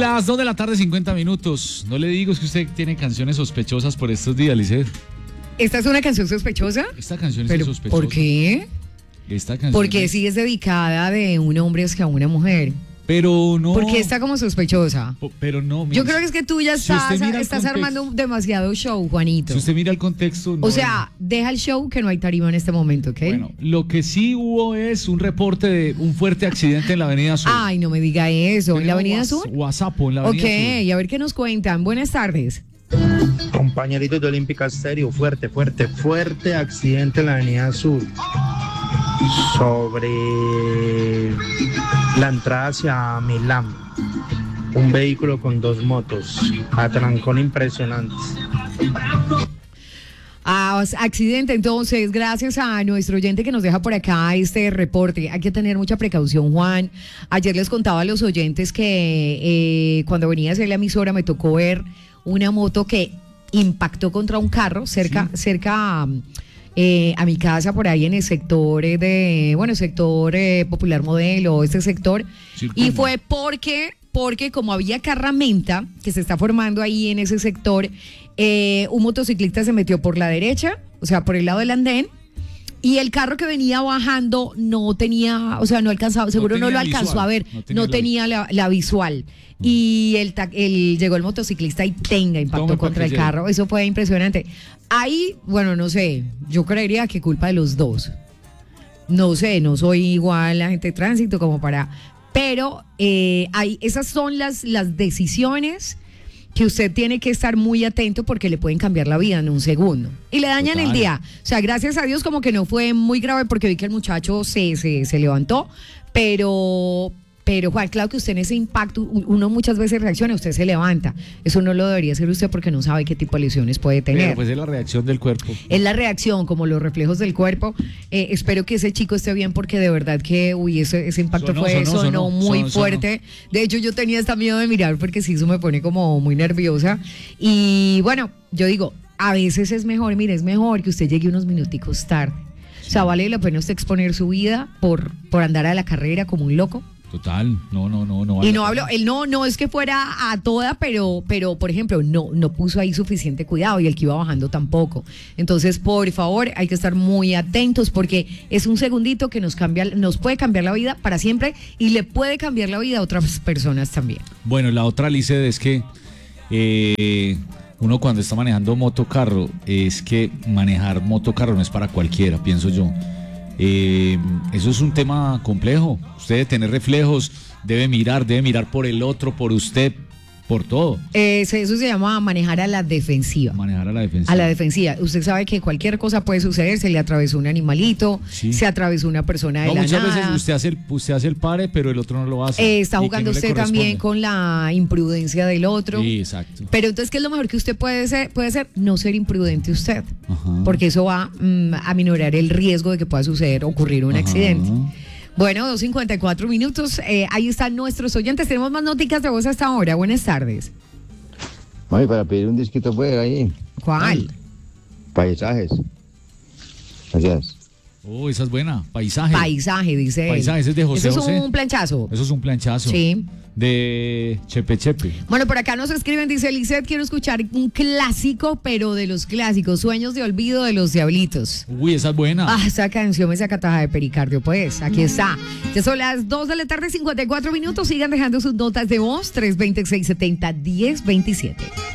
Las 2 de la tarde, 50 minutos. No le digo, es que usted tiene canciones sospechosas por estos días, Lisset. ¿Esta es una canción sospechosa? Esta canción es sospechosa. ¿Por qué? Esta canción Porque sí es dedicada de un hombre hacia una mujer. Pero no. ¿Por qué está como sospechosa? Pero no. Yo creo que es que tú ya si estás armando demasiado show, Juanito. Si usted mira el contexto. No, o sea, deja el show que no hay tarima en este momento, ¿ok? Bueno, lo que sí hubo es un reporte de un fuerte accidente en la Avenida Sur. Ay, no me diga eso. ¿En la Avenida Sur? WhatsApp, en la Avenida Sur. Ok, a ver qué nos cuentan. Buenas tardes. Compañeritos de Olímpica Estéreo, fuerte accidente en la Avenida Sur. Sobre la entrada hacia Milán. Un vehículo con 2 motos. Atrancón impresionante. Accidente, entonces, gracias a nuestro oyente que nos deja por acá este reporte. Hay que tener mucha precaución, Juan. Ayer les contaba a los oyentes que cuando venía a hacer la emisora me tocó ver una moto que impactó contra un carro cerca a mi casa, por ahí en el sector sector Popular Modelo, este sector. Circunva. Y fue porque como había carramenta que se está formando ahí en ese sector, un motociclista se metió por la derecha, o sea, por el lado del andén, y el carro que venía bajando no tenía, o sea, no alcanzaba, seguro no lo alcanzó a ver, no tenía la visual. Y llegó el motociclista y impactó contra el carro. Eso fue impresionante. Ahí, bueno, no sé, yo creería que culpa de los dos. No sé, no soy igual agente de tránsito como para... Pero esas son las decisiones que usted tiene que estar muy atento porque le pueden cambiar la vida en un segundo. Y le dañan el día. O sea, gracias a Dios como que no fue muy grave porque vi que el muchacho se levantó, pero Juan, claro que usted en ese impacto, uno muchas veces reacciona, usted se levanta. Eso no lo debería hacer usted porque no sabe qué tipo de lesiones puede tener. Pero pues es la reacción del cuerpo. Es la reacción, como los reflejos del cuerpo. Espero que ese chico esté bien porque de verdad que, ese impacto sonó muy fuerte. De hecho, yo tenía hasta miedo de mirar porque sí, eso me pone como muy nerviosa. Y bueno, yo digo, a veces es mejor que usted llegue unos minuticos tarde. O sea, vale la pena usted exponer su vida por andar a la carrera como un loco. Total, no. Y no hablo, él no es que fuera a toda, pero por ejemplo, no puso ahí suficiente cuidado y el que iba bajando tampoco. Entonces, por favor, hay que estar muy atentos porque es un segundito que nos puede cambiar la vida para siempre y le puede cambiar la vida a otras personas también. Bueno, la otra, Lisset, es que uno cuando está manejando motocarro, es que manejar motocarro no es para cualquiera, pienso yo. Eso es un tema complejo. Usted debe tener reflejos, debe mirar por el otro, por usted, por todo. Eso se llama manejar a la defensiva. A la defensiva. Usted sabe que cualquier cosa puede suceder, se le atravesó un animalito, se atravesó una persona de la nada. Muchas veces usted hace el pare, pero el otro no lo hace. Está jugando usted también con la imprudencia del otro. Sí, exacto. Pero entonces, ¿qué es lo mejor que usted puede hacer? No ser imprudente usted. Ajá. Porque eso va a minorar el riesgo de que pueda ocurrir un accidente. Bueno, 2:54 minutos. Ahí están nuestros oyentes. Tenemos más noticias de voz hasta ahora. Buenas tardes. Mami, para pedir un disquito puede ahí. ¿Cuál? Paisajes. Gracias. Oh, esa es buena. Paisaje, dice él. Paisaje, ese es de José Eso es José. un planchazo. Eso es un planchazo. Sí. De Chepe. Bueno, por acá nos escriben, dice Lisset, quiero escuchar un clásico, pero de los clásicos, Sueños de Olvido de los Diablitos. Uy, esa es buena. Esa canción me saca taja de pericardio, pues, aquí está. Ya son las 2 de la tarde, 54 minutos, sigan dejando sus notas de voz, 320-670-1027.